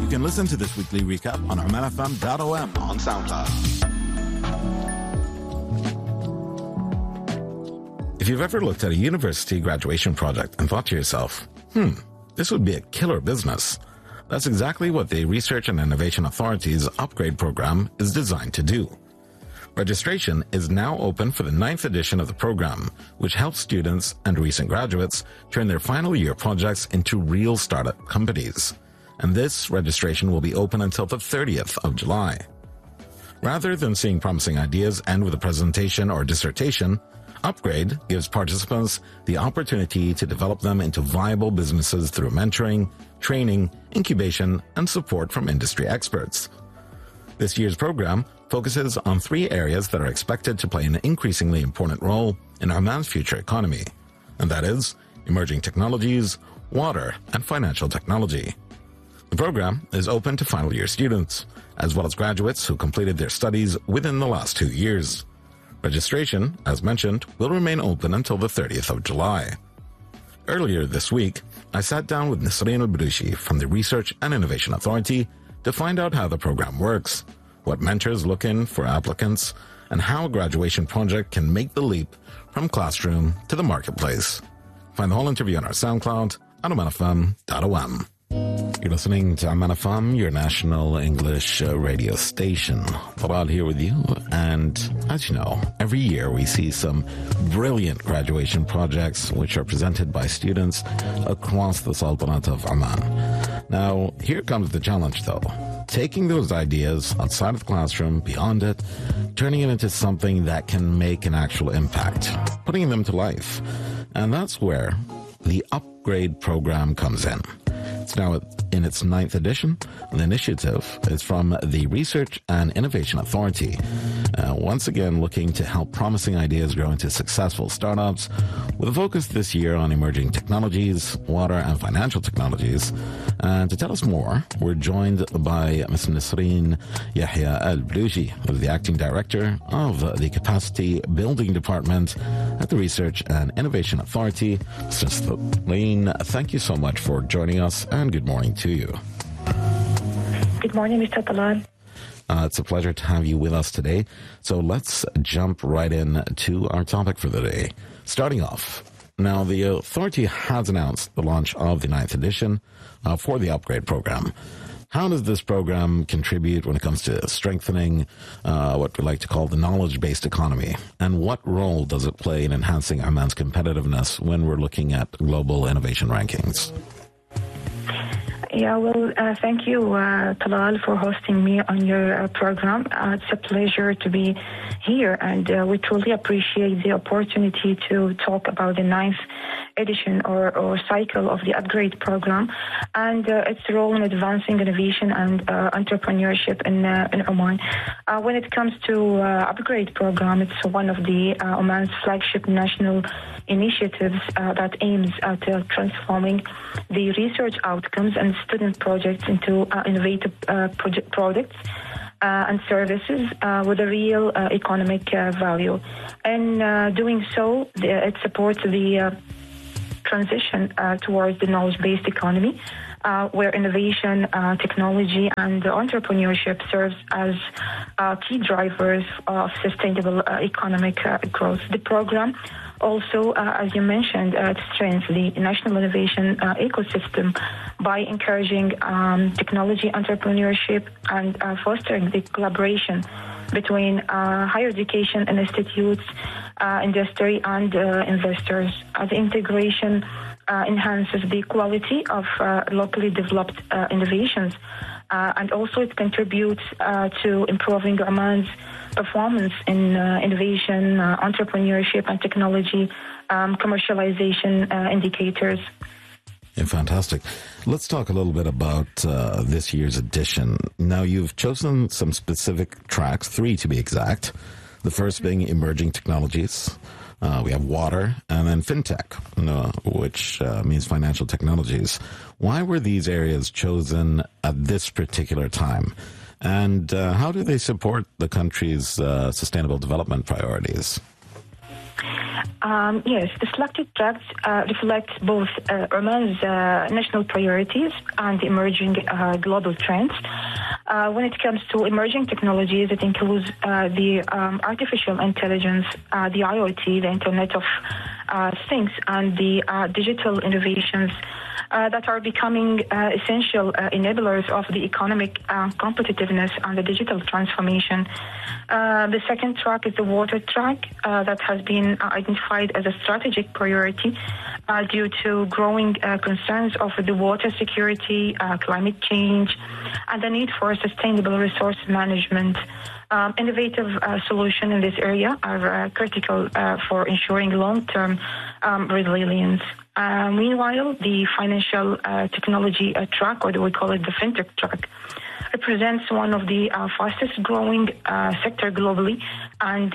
You can listen to this weekly recap on omanfm.om on SoundCloud. If you've ever looked at a university graduation project and thought to yourself, this would be a killer business, that's exactly what the Research and Innovation Authority's Upgrade program is designed to do. Registration is now open for the 9th edition of the program, which helps students and recent graduates turn their final year projects into real startup companies. And this registration will be open until the 30th of July. Rather than seeing promising ideas end with a presentation or dissertation, Upgrade gives participants the opportunity to develop them into viable businesses through mentoring, training, incubation, and support from industry experts. This year's program focuses on 3 areas that are expected to play an increasingly important role in Oman's future economy, and that is emerging technologies, water, and financial technology. The program is open to final year students, as well as graduates who completed their studies within the last 2 years. Registration, as mentioned, will remain open until the 30th of July. Earlier this week, I sat down with Nisreen Al-Balushi from the Research and Innovation Authority to find out how the program works, what mentors look in for applicants, and how a graduation project can make the leap from classroom to the marketplace. Find the whole interview on our SoundCloud at omanfm.om. You're listening to Oman FM, your national English radio station. Talal here with you, and as you know, every year we see some brilliant graduation projects which are presented by students across the Sultanate of Oman. Now, here comes the challenge though. Taking those ideas outside of the classroom, beyond it, turning it into something that can make an actual impact, putting them to life. And that's where the Upgrade program comes in. It's now in its 9th edition. The initiative is from the Research and Innovation Authority, once again looking to help promising ideas grow into successful startups, with a focus this year on emerging technologies, water and financial technologies. And to tell us more, we're joined by Ms. Nisreen Yahya Al-Balushi, who is the Acting Director of the Capacity Building Department at the Research and Innovation Authority. Ms. Nisreen, thank you so much for joining us, and good morning to you. Good morning, Mr. Talal. It's a pleasure to have you with us today. So let's jump right in to our topic for the day. Starting off, now the authority has announced the launch of the 9th edition for the Upgrade program. How does this program contribute when it comes to strengthening what we like to call the knowledge-based economy? And what role does it play in enhancing Oman's competitiveness when we're looking at global innovation rankings? Yeah, well, thank you, Talal, for hosting me on your program. It's a pleasure to be here, and we truly appreciate the opportunity to talk about the 9th edition or cycle of the Upgrade program and its role in advancing innovation and entrepreneurship in Oman. When it comes to Upgrade program, it's one of the Oman's flagship national initiatives that aims at transforming the research outcomes and student projects into innovative products and services with a real economic value. And doing so, it supports the transition towards the knowledge-based economy, where innovation, technology, and entrepreneurship serves as key drivers of sustainable economic growth. The program also, as you mentioned, strengthens the national innovation ecosystem by encouraging technology entrepreneurship and fostering the collaboration between higher education institutes, industry, and investors. The integration enhances the quality of locally developed innovations, and also it contributes to improving Oman's performance in innovation, entrepreneurship, and technology commercialization indicators. Yeah, fantastic. Let's talk a little bit about this year's edition. Now, you've chosen some specific tracks, 3 to be exact. The first being emerging technologies. We have water, and then fintech, which means financial technologies. Why were these areas chosen at this particular time? And how do they support the country's sustainable development priorities? Yes, the selected tracks reflect both Oman's national priorities and emerging global trends. When it comes to emerging technologies, it includes the artificial intelligence, the IoT, the Internet of Things, and the digital innovations that are becoming essential enablers of the economic competitiveness and the digital transformation. The second track is the water track that has been identified as a strategic priority due to growing concerns of the water security, climate change, and the need for sustainable resource management. Innovative solutions in this area are critical for ensuring long-term resilience. Meanwhile, the financial technology track, or we call it the fintech track, represents one of the fastest growing sector globally. And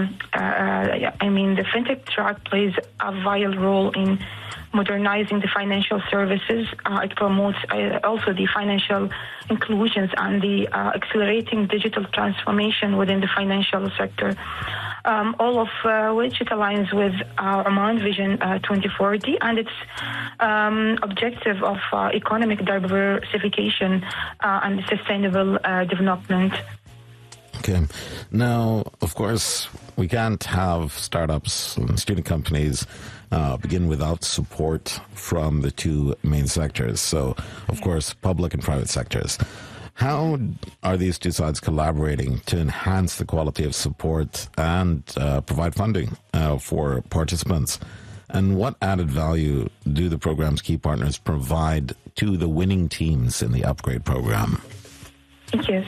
the fintech track plays a vital role in modernizing the financial services. It promotes also the financial inclusions and the accelerating digital transformation within the financial sector. All of which it aligns with our Oman Vision 2040 and its objective of economic diversification and sustainable development. Okay. Now, of course, we can't have startups and student companies begin without support from the two main sectors. So, of course, public and private sectors. How are these two sides collaborating to enhance the quality of support and provide funding for participants? And what added value do the program's key partners provide to the winning teams in the upgrade program? Yes.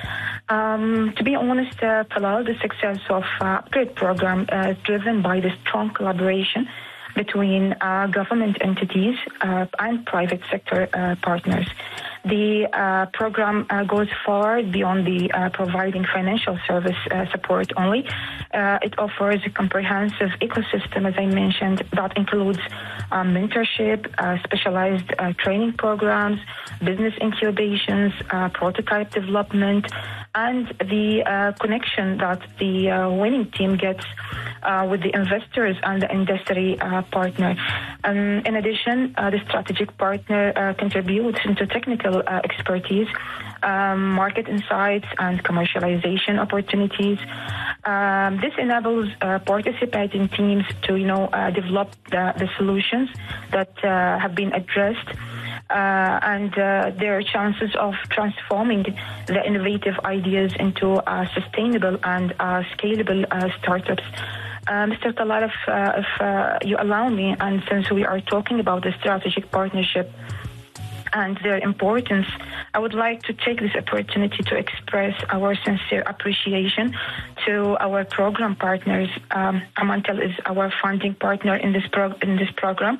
To be honest, Talal, the success of upgrade program is driven by the strong collaboration between government entities and private sector partners. The program goes far beyond the providing financial service support only. It offers a comprehensive ecosystem, as I mentioned, that includes mentorship, specialized training programs, business incubations, prototype development, and the connection that the winning team gets with the investors and the industry partner. In addition, the strategic partner contributes into technical expertise, market insights, and commercialization opportunities. This enables participating teams to, develop the solutions that have been addressed. And their chances of transforming the innovative ideas into sustainable and scalable startups. Mr. Talal, if you allow me, and since we are talking about the strategic partnership and their importance, I would like to take this opportunity to express our sincere appreciation to our program partners. Amantel is our funding partner in this program.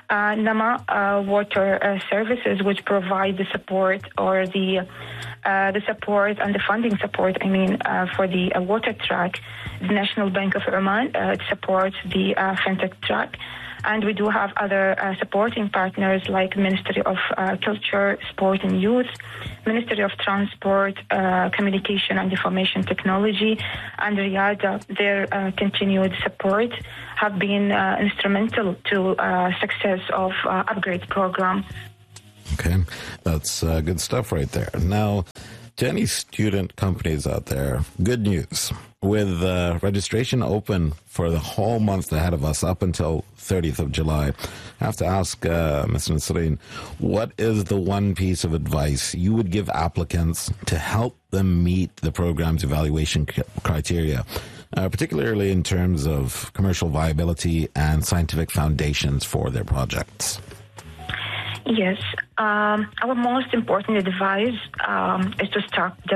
Nama Water Services, which provide the support or the support and the funding support, for the water track. The National Bank of Oman supports the fintech track. And we do have other supporting partners like Ministry of Culture, Sport and Youth, Ministry of Transport, Communication and Information Technology, and Riyadh. Their continued support have been instrumental to success of upgrade program. Okay, that's good stuff right there. Now, to any student companies out there, good news. With registration open for the whole month ahead of us up until 30th of July, I have to ask Mr. Nasreen, what is the one piece of advice you would give applicants to help them meet the program's evaluation criteria, particularly in terms of commercial viability and scientific foundations for their projects? Yes, our most important advice is to start the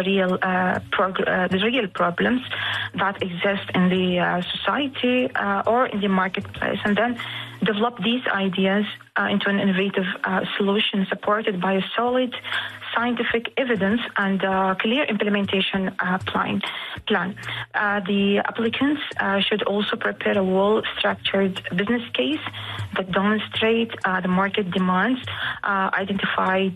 real problems that exist in the society or in the marketplace, and then develop these ideas into an innovative solution supported by a solid scientific evidence and clear implementation plan. The applicants should also prepare a well-structured business case that demonstrate the market demands, identify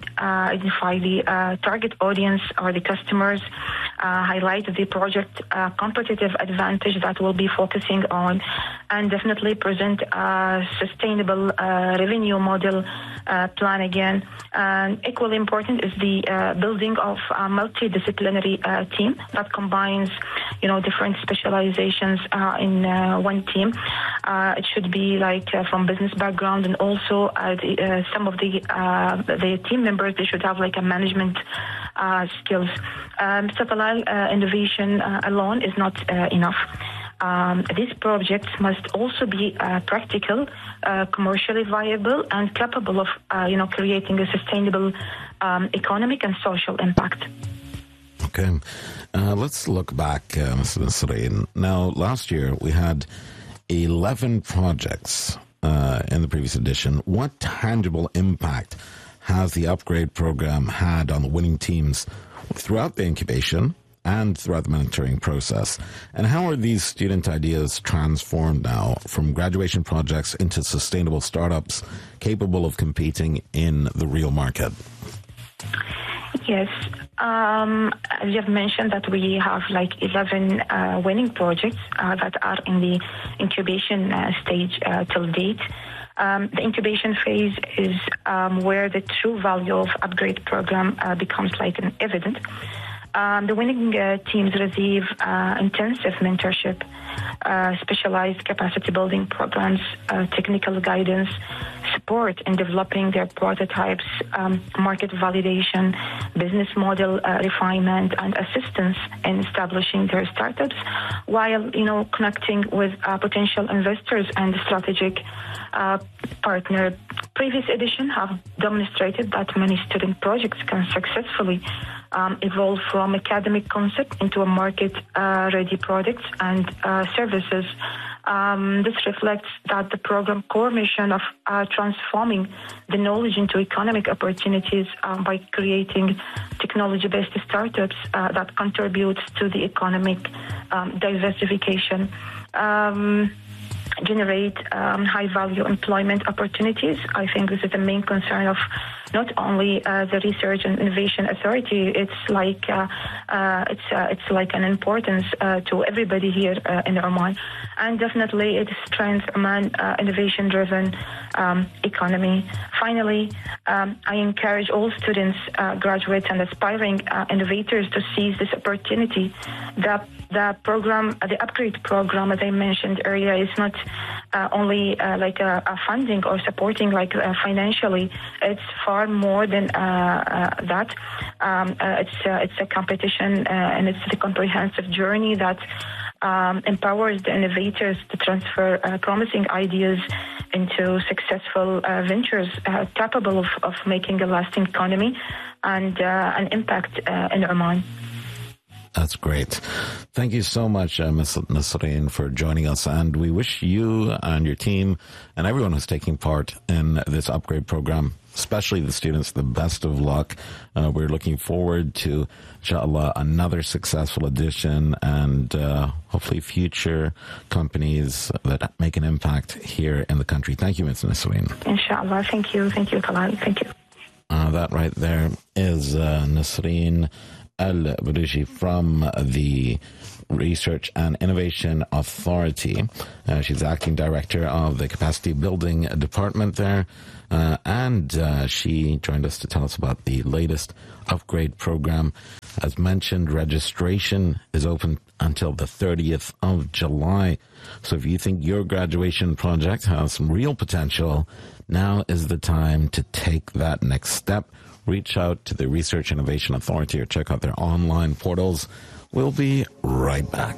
the target audience or the customers, highlight the project competitive advantage that we'll be focusing on, and definitely present a sustainable revenue model plan again. And equally important is the building of a multidisciplinary team that combines, different specializations in one team. It should be like from business background, and also some of the team members, they should have like a management skills. Mr. Talal, innovation alone is not enough. These projects must also be practical, commercially viable, and capable of, creating a sustainable economic and social impact. Okay. Let's look back, Ms. Nasreen. Now, last year we had 11 projects in the previous edition. What tangible impact has the upgrade program had on the winning teams throughout the incubation and throughout the mentoring process? And how are these student ideas transformed now from graduation projects into sustainable startups capable of competing in the real market? Yes. As you have mentioned, that we have like 11 winning projects that are in the incubation stage till date. The incubation phase is where the true value of upgrade program becomes like an evident. The winning teams receive intensive mentorship, specialized capacity building programs, technical guidance, support in developing their prototypes, market validation, business model refinement, and assistance in establishing their startups, while connecting with potential investors and strategic partner. Previous editions have demonstrated that many student projects can successfully evolve from academic concept into a market-ready products and services. This reflects that the program core mission of transforming the knowledge into economic opportunities by creating technology-based startups that contribute to the economic diversification. Generate high-value employment opportunities. I think this is the main concern of not only the Research and Innovation Authority. It's like an importance to everybody here in Oman, and definitely it strengthens Oman innovation-driven economy. Finally, I encourage all students, graduates, and aspiring innovators to seize this opportunity. The program, the upgrade program, as I mentioned earlier, is not only like a funding or supporting like financially. It's far more than that. It's a competition, and it's a comprehensive journey that empowers the innovators to transfer promising ideas into successful ventures capable of making a lasting economy and an impact in Oman. That's great. Thank you so much, Ms. Nasreen, for joining us. And we wish you and your team and everyone who's taking part in this upgrade program, especially the students, the best of luck. We're looking forward to, inshallah, another successful edition and hopefully future companies that make an impact here in the country. Thank you, Ms. Nasreen. Inshallah. Thank you. Thank you, Talal. Thank you. That right there is Nasreen Al-Baruji from the Research and Innovation Authority. She's acting director of the Capacity Building Department there. And she joined us to tell us about the latest upgrade program. As mentioned, registration is open until the 30th of July. So if you think your graduation project has some real potential, now is the time to take that next step. Reach out to the Research Innovation Authority or check out their online portals. We'll be right back.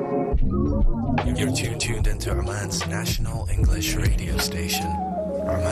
You're tuned into Oman's national English radio station.